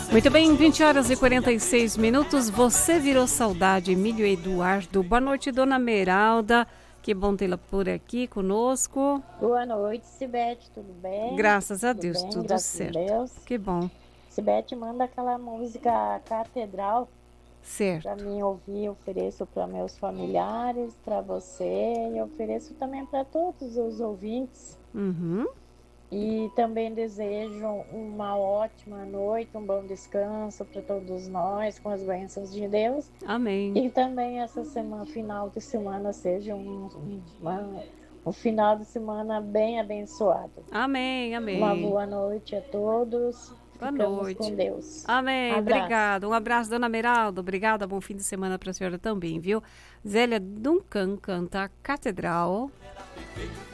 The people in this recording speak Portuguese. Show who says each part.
Speaker 1: Muito bem, 20 horas e 46 minutos. Você virou saudade, Emílio Eduardo. Boa noite, dona Meralda. Que bom tê-la por aqui conosco.
Speaker 2: Boa noite, Sibete, tudo bem?
Speaker 1: Graças a
Speaker 2: Tudo
Speaker 1: Deus,
Speaker 2: bem,
Speaker 1: tudo
Speaker 2: graças a
Speaker 1: certo.
Speaker 2: Deus.
Speaker 1: Que bom,
Speaker 2: Sibete, manda aquela música Catedral para
Speaker 1: certo.
Speaker 2: mim ouvir. Ofereço para meus familiares, para você e ofereço também para todos os ouvintes.
Speaker 1: Uhum.
Speaker 2: E também desejo uma ótima noite, um bom descanso para todos nós, com as bênçãos de Deus.
Speaker 1: Amém.
Speaker 2: E também essa semana, final de semana, seja um final de semana bem abençoado.
Speaker 1: Amém,
Speaker 2: Uma
Speaker 1: amém.
Speaker 2: boa noite a todos.
Speaker 1: Boa
Speaker 2: Ficamos com
Speaker 1: noite.
Speaker 2: Deus.
Speaker 1: Amém,
Speaker 2: Abraço.
Speaker 1: obrigado. Um abraço, dona Meralda. Obrigada, bom fim de semana para a senhora também, viu? Zélia Duncan canta Catedral.